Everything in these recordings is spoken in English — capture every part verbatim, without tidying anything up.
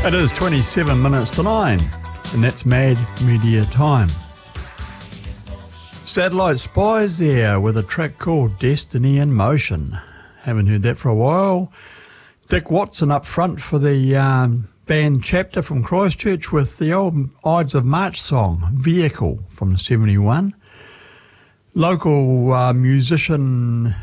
It is twenty-seven minutes to nine, and that's Mad Media Time. Satellite Spies there with a track called Destiny in Motion. Haven't heard that for a while. Dick Watson up front for the um, band Chapter from Christchurch with the old Ides of March song, Vehicle from seventy-one. Local uh, musician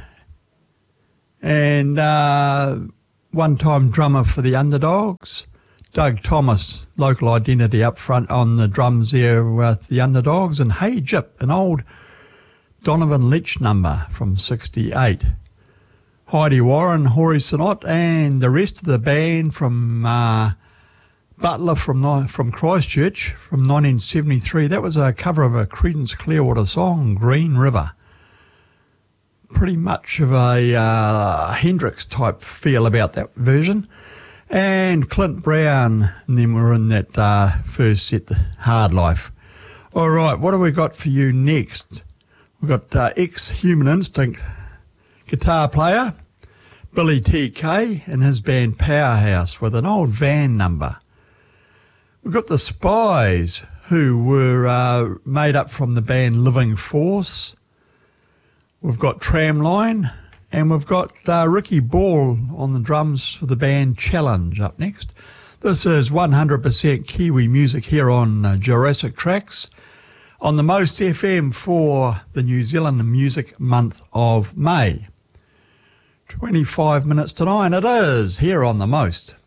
and uh, one-time drummer for the Underdogs, Doug Thomas, local identity up front on the drums there with the Underdogs, and Hey Jip, an old Donovan Leitch number from sixty-eight. Heidi Warren, Hori Sinot, and the rest of the band from uh, Butler from from Christchurch from nineteen seventy-three. That was a cover of a Creedence Clearwater song, Green River. Pretty much of a uh, Hendrix-type feel about that version. And Clint Brown, and then we're in that uh, first set, Hard Life. All right, what have we got for you next? We've got uh, ex-Human Instinct guitar player, Billy T K, and his band Powerhouse with an old van number. We've got the Spies, who were uh, made up from the band Living Force. We've got Tramline. And we've got uh, Ricky Ball on the drums for the band Challenge up next. This is one hundred percent Kiwi music here on uh, Jurassic Tracks on the Most F M for the New Zealand Music Month of May. twenty-five minutes to nine it is here on the Most.